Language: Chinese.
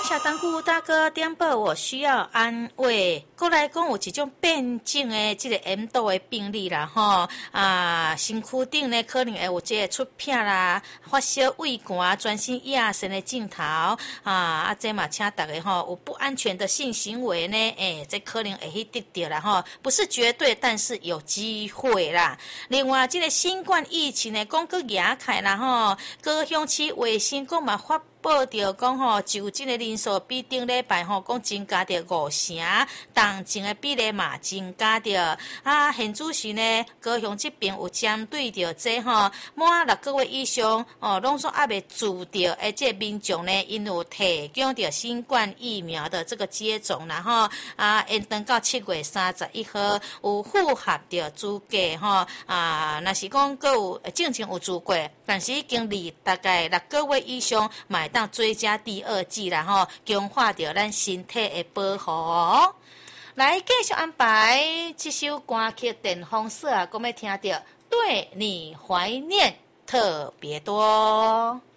小当姑大哥点报，我需要安慰。过来讲有一种变种的这个炎毒的病例啦，身躯顶呢可能会有这个出片啦、发烧、畏寒、全身亚神的镜头这嘛，请大家有不安全的性行为呢，这可能会去得到啦不是绝对，但是有机会啦。另外，这个新冠疫情呢，讲个亚开啦高雄市卫生局嘛发报道讲就诊的人数比顶礼拜讲增加着5成，重症的比例嘛增加着现主是呢，高雄这边有针对着这满6个月以上拢说还未注着的这民众呢，因有提供着新冠疫苗的这个接种啦延长到7月31号有符合着资格若是讲还有正常有资格，但是已经离大概6个月以上买当追加第2剂啦强化着咱身体的保护来继续安排这首歌曲《电风色》，我们听到对你怀念特别多。